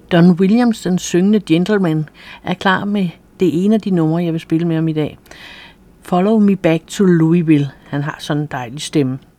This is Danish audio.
Don Williams, den syngende gentleman, er klar med det ene af de numre, jeg vil spille med ham i dag. Follow Me Back to Louisville. Han har sådan en dejlig stemme.